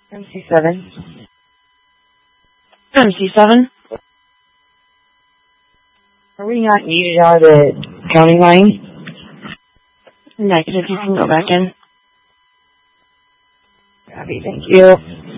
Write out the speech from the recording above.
MC7. MC7? Are we not needed out of the counting line? Negative, you can go back in. Copy, thank you.